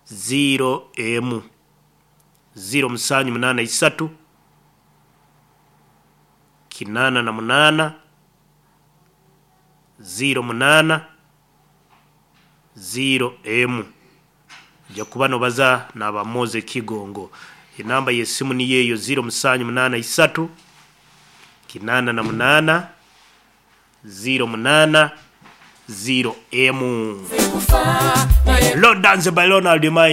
0M 083 88 08 0M. Jakuba no baza naba Moze Kigongo. Enamba yesimu ni yeyo 083 88 08 0M. Lord dance by Ronald